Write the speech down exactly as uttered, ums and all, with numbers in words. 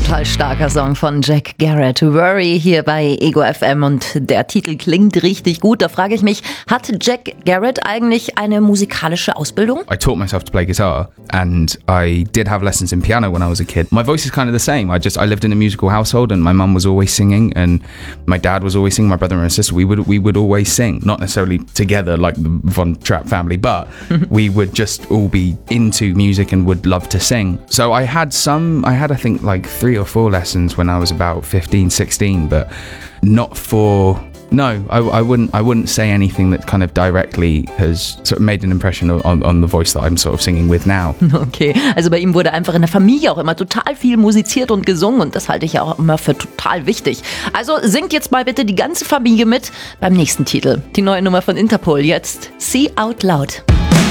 Total starker Song von Jack Garratt, Worry, hier bei Ego F M, und der Titel klingt richtig gut. Da frage ich mich, hat Jack Garratt eigentlich eine musikalische Ausbildung? I taught myself to play guitar and I did have lessons in piano when I was a kid. My voice is kind of the same. I just I lived in a musical household and my mum was always singing and my dad was always singing, my brother and my sister, we would we would always sing, not necessarily together like the Von Trapp family, but we would just all be into music and would love to sing. So I had some, I had I think like three or four lessons when I was about fifteen, sixteen, but not for, no, I, I wouldn't I wouldn't say anything that kind of directly has sort of made an impression on, on the voice that I'm sort of singing with now. Okay, also bei ihm wurde einfach in der Familie auch immer total viel musiziert und gesungen und das halte ich ja auch immer für total wichtig. Also singt jetzt mal bitte die ganze Familie mit beim nächsten Titel. Die neue Nummer von Interpol, jetzt See Out Loud.